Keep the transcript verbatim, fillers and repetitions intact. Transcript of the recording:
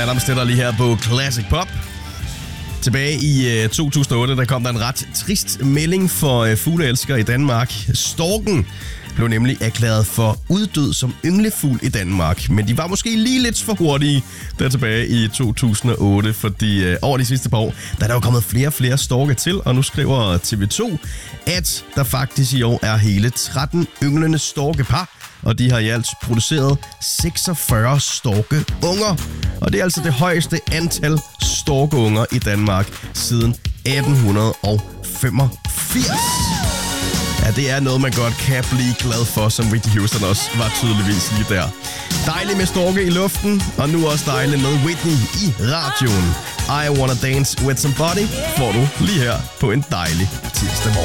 Adam Stedder lige her på Classic Pop. Tilbage i uh, to tusind og otte, der kom der en ret trist melding for uh, fugleelskere i Danmark. Storken blev nemlig erklæret for uddød som ynglefugl i Danmark. Men de var måske lige lidt for hurtige der tilbage i to tusind og otte, fordi uh, over de sidste par år, der er der jo kommet flere og flere storke til, og nu skriver T V to, at der faktisk i år er hele tretten ynglende storkepar, og de har i alt produceret seksogfyrre storkeunger. Og det er altså det højeste antal storkeunger i Danmark siden atten femogfirs. Ja, det er noget, man godt kan blive glad for, som Whitney Houston også var tydeligvis lige der. Dejligt med storke i luften, og nu også dejligt med Whitney i radioen. I Wanna Dance With Somebody får du lige her på en dejlig tirsdag morgen.